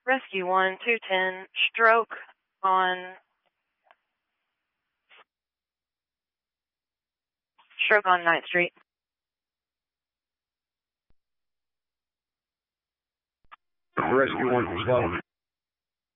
Rescue 1, 210, stroke on 9th Street. Rescue 1 was